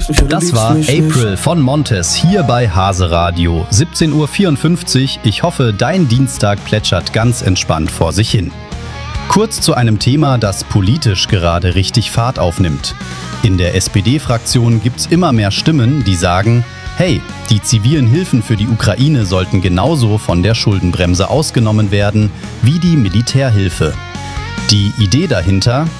Das war April von Montes hier bei Hase Radio. 17:54 Uhr. Ich hoffe, dein Dienstag plätschert ganz entspannt vor sich hin. Kurz zu einem Thema, das politisch gerade richtig Fahrt aufnimmt. In der SPD-Fraktion gibt's immer mehr Stimmen, die sagen, hey, die zivilen Hilfen für die Ukraine sollten genauso von der Schuldenbremse ausgenommen werden wie die Militärhilfe. Die Idee dahinter,